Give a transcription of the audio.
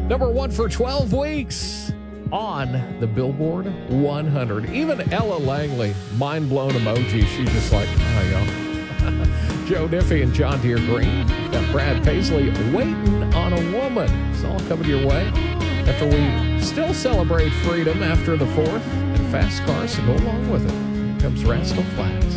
Number one for 12 weeks on the Billboard 100. Even Ella Langley, mind-blown emoji. She's just like, oh, yeah. Joe Diffie and John Deere Green. Got Brad Paisley, Waiting on a Woman. It's all coming your way after we still celebrate freedom after the 4th, and fast cars to go along with it. Here comes Rascal Flatts.